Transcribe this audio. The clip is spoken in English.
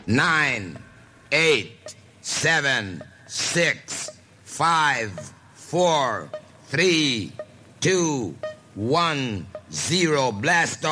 9, 8, 7, 6, 5, 4, 3, 2, 1, 0. Blast off.